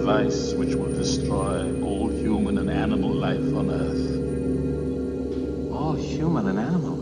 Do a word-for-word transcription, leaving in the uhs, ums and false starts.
device which will destroy all human and animal life on Earth. All human and animal